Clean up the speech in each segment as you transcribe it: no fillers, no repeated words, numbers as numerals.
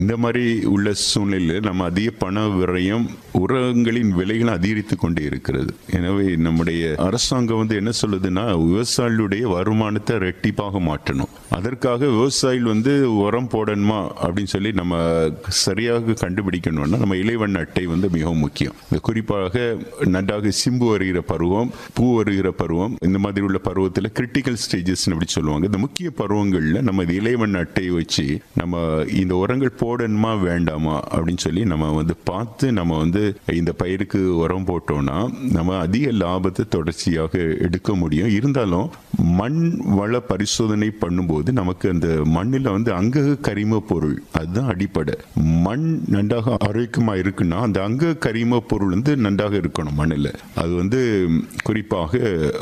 இந்த மாதிரி உள்ள சூழ்நிலையில் நம்ம அதிக பண விரயம், உரங்களின் விலைகள் அதிகரித்து கொண்டே இருக்கிறது. எனவே நம்முடைய அரசாங்கம் என்ன சொல்லுதுன்னா, விவசாயிகளுடைய வருமானத்தை ரெட்டிப்பாக மாற்றணும். அதற்காக விவசாயிகள் உரம் போடணுமா அப்படின்னு சொல்லி நம்ம சரியாக கண்டுபிடிக்கணும்னா நம்ம இலைவண்ண அட்டை மிகவும் முக்கியம். குறிப்பாக நன்றாக சிம்பு வருகிற பருவம், பூ வருகிற பருவம், இந்த மாதிரி உள்ள பருவத்தில் கிரிட்டிக்கல் ஸ்டேஜஸ் அப்படி சொல்லுவாங்க. இந்த முக்கிய பருவங்கள்ல நம்ம இலைவண்ண அட்டையை வச்சு நம்ம இந்த உரங்கள் போடணுமா வேண்டாமா அப்படின்னு சொல்லி நம்ம பார்த்து நம்ம இந்த பயிருக்கு உரம் போட்டோம்னா நம்ம அதிக லாபத்தை தொடர்ச்சியாக எடுக்க முடியும். இருந்தாலும் மண் வள பரிசோதனை பண்ணும்போது நமக்கு அந்த மண்ணில் அங்க கரிம பொருள் அதுதான் அடிப்படை. மண் நன்றாக ஆரோக்கியமா இருக்குன்னா அந்த அங்க கரிம பொருள் நன்றாக இருக்கணும் மண்ணில். அது குறிப்பாக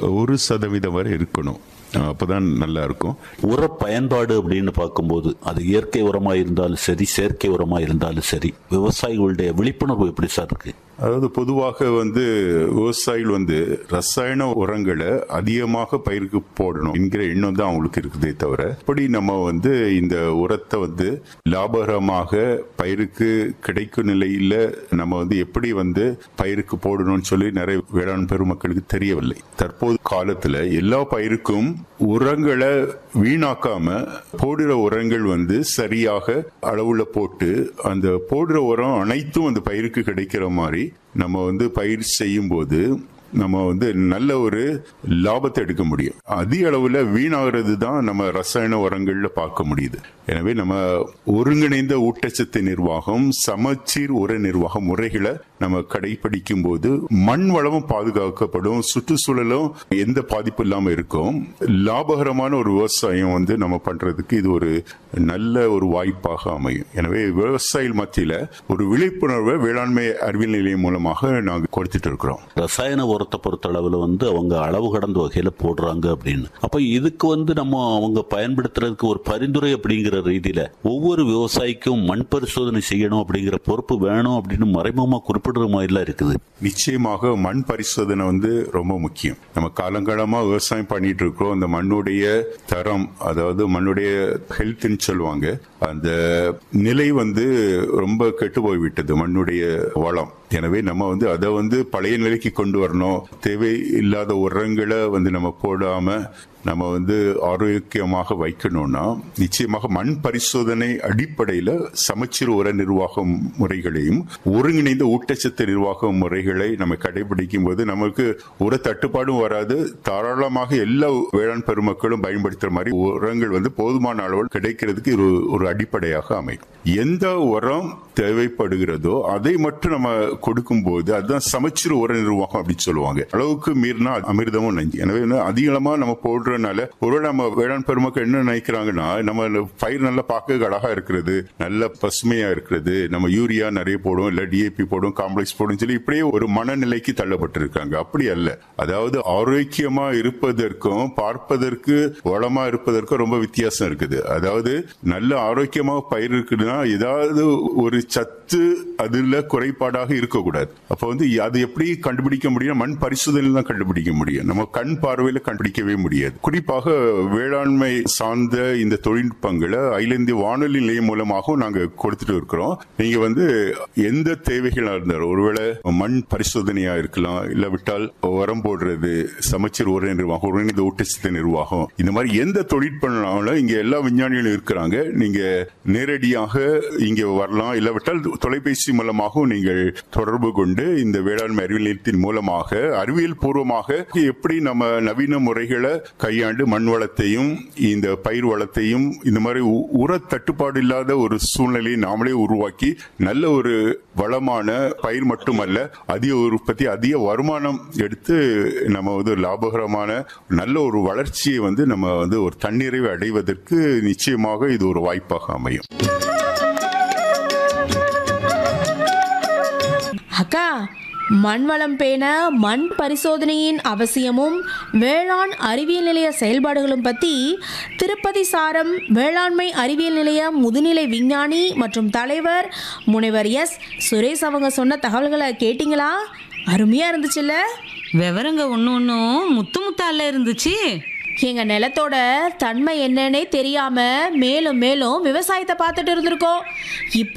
1% வரை இருக்கணும். அப்பதான் நல்லா இருக்கும். உர பயன்பாடு அப்படின்னு பார்க்கும்போது அது இயற்கை உரமா இருந்தாலும் சரி, செயற்கை உரமா இருந்தாலும் சரி, விவசாயிகளுடைய விழிப்புணர்வு எப்படி சார் இருக்கு? அதாவது பொதுவாக விவசாயிகள் ரசாயன உரங்களை அதிகமாக பயிருக்கு போடணும் என்கிற எண்ணம் தான் அவங்களுக்கு இருக்குதே தவிர, இப்படி நம்ம இந்த உரத்தை லாபகரமாக பயிருக்கு கிடைக்கும் நிலையில நம்ம எப்படி பயிருக்கு போடணும்னு சொல்லி நிறைய வேளாண் பெருமக்களுக்கு தெரியவில்லை. தற்போது காலத்துல எல்லா பயிருக்கும் உரங்களை வீணாக்காம போடுற உரங்கள் சரியாக அளவுல போட்டு அந்த போடுற உரம் அனைத்தும் அந்த பயிருக்கு கிடைக்கிற மாதிரி நம்ம பயிர் செய்யும் போது நம்ம நல்ல ஒரு லாபத்தை எடுக்க முடியும். அதிக அளவுல வீணாகிறது தான் நம்ம ரசாயன உரங்கள்ல பார்க்க முடியுது. எனவே நம்ம ஒருங்கிணைந்த ஊட்டச்சத்து நிர்வாகம், சமச்சீர் உர நிர்வாக முறைகளை நம்ம கடைபிடிக்கும் போது மண் வளமும் பாதுகாக்கப்படும், சுற்றுச்சூழலும் எந்த பாதிப்பு இல்லாம இருக்கும். லாபகரமான ஒரு விவசாயம் நம்ம பண்றதுக்கு இது ஒரு நல்ல ஒரு வாய்ப்பாக அமையும். எனவே விவசாயிகள் மத்தியில ஒரு விழிப்புணர்வை வேளாண்மை அறிவியல் நிலையம் மூலமாக நாங்கள் கொடுத்துட்டு இருக்கிறோம். ரசாயன உரத்தை பொறுத்த அளவுல அவங்க அளவு கடந்த வகையில போடுறாங்க அப்படின்னு. அப்ப இதுக்கு நம்ம அவங்க பயன்படுத்துறதுக்கு ஒரு பரிந்துரை அப்படிங்கிற ரீதியில ஒவ்வொரு விவசாயிக்கும் மண் பரிசோதனை செய்யணும் அப்படிங்கிற பொறுப்பு வேணும் அப்படின்னு மறைமுகமா குறிப்பிடுற மாதிரி இருக்குது. நிச்சயமாக மண் பரிசோதனை ரொம்ப முக்கியம். நம்ம காலங்காலமா விவசாயம் பண்ணிட்டு இருக்கிறோம். அந்த மண்ணுடைய தரம், அதாவது மண்ணுடைய ஹெல்த்ன்னு சொல்லுவாங்க, அந்த நிலை ரொம்ப கெட்டு போய்விட்டது மண்ணுடைய வளம். எனவே நம்ம அதை பழைய நிலைக்கு கொண்டு வரணும். தேவையில்லாத உரங்களை நம்ம போடாம நம்ம ஆரோக்கியமாக வைக்கணும்னா நிச்சயமாக மண் பரிசோதனை அடிப்படையில் சமச்சீர் உர நிர்வாக முறைகளையும் ஒருங்கிணைந்த ஊட்டச்சத்து நிர்வாக முறைகளை நம்ம கடைபிடிக்கும் போது நமக்கு உர தட்டுப்பாடும் வராது. தாராளமாக எல்லா வேளாண் பெருமக்களும் பயன்படுத்துற மாதிரி உரங்கள் போதுமான அளவில் கிடைக்கிறதுக்கு ஒரு அடிப்படையாக அமையும். எந்த உரம் தேவைப்படுகிறதோ அதை மட்டும் நம்ம கொடுக்கும் போது அதுதான் சமச்சீர் உர நிர்வாகம் அப்படின்னு சொல்லுவாங்க. அளவுக்கு மீறினா அமிர்தமும் நஞ்சு. எனவே அதிகமா நம்ம போடுறதுனால ஒருவேளை நம்ம வேளாண் பெருமக்கள் என்ன நினைக்கிறாங்கன்னா, நம்ம பயிர் நல்லா பார்க்க அழகா இருக்கிறது, நல்ல பசுமையா இருக்கிறது, நம்ம யூரியா நிறைய போடும், இல்ல டிஏபி போடும், காம்ப்ளெக்ஸ் போடும் சொல்லி இப்படியே ஒரு மனநிலைக்கு தள்ளப்பட்டு இருக்காங்க. அப்படி அல்ல. அதாவது ஆரோக்கியமா இருப்பதற்கும் பார்ப்பதற்கு வளமா இருப்பதற்கும் ரொம்ப வித்தியாசம் இருக்குது. அதாவது நல்ல ஆரோக்கியமா பயிர் இருக்குதுன்னா ஏதாவது ஒரு சத்து அதுல குறைபாடாக இருக்கக்கூடாது. அப்ப அது எப்படி கண்டுபிடிக்க முடியும்? மண் பரிசோதனையில் தான் கண்டுபிடிக்க முடியும். நம்ம கண் பார்வையில கண்டுபிடிக்கவே முடியாது. குறிப்பாக வேளாண்மை சார்ந்த இந்த தொழில்நுட்பங்களை அகில இந்திய வானொலி நிலையம் மூலமாகவும் நாங்க கொடுத்துட்டு இருக்கிறோம். நீங்க எந்த தேவைகளா இருந்தாலும், ஒருவேளை மண் பரிசோதனையா இருக்கலாம், இல்ல விட்டால் உரம் போடுறது, சமச்சீர் உர நிர்வாகம், ஒருங்கிணைந்த ஊட்டச்சத்து நிர்வாகம், இந்த மாதிரி எந்த தொழில்நுட்பம் இங்க எல்லா விஞ்ஞானிகளும் இருக்கிறாங்க. நீங்க நேரடியாக இங்க வரலாம், இல்ல விட்டால் தொலைபேசி மூலமாகவும் நீங்கள் தொடர்பு கொண்டு இந்த வேளாண்மை அறிவியல் நிலையத்தின் மூலமாக அறிவியல் பூர்வமாக எப்படி நம்ம நவீன முறைகளை கையாண்டு மண் வளத்தையும் இந்த பயிர் வளத்தையும் இந்த மாதிரி உர தட்டுப்பாடு இல்லாத ஒரு சூழ்நிலையை நாமளே உருவாக்கி நல்ல ஒரு வளமான பயிர் மட்டுமல்ல அதிக உற்பத்தி, அதிக வருமானம் எடுத்து நம்ம லாபகரமான நல்ல ஒரு வளர்ச்சியை நம்ம ஒரு தன்னிறைவை அடைவதற்கு நிச்சயமாக இது ஒரு வாய்ப்பாக அமையும். அக்கா, மண் வளம் பேண மண் பரிசோதனையின் அவசியமும் வேளாண் அறிவியல் நிலைய செயல்பாடுகளும் பற்றி திருப்பதி சாரம் வேளாண்மை அறிவியல் நிலைய முதுநிலை விஞ்ஞானி மற்றும் தலைவர் முனைவர் எஸ் சுரேஷ் அவங்க சொன்ன தகவல்களை கேட்டிங்களா? அருமையாக இருந்துச்சுல்ல? விவரங்க ஒன்று ஒன்றும் முத்து முத்தால இருந்துச்சு. எங்க நிலத்தோட தன்மை என்னன்னே தெரியாம மேலும் மேலும் விவசாயத்தை பார்த்துட்டு இருந்திருக்கோம். இப்ப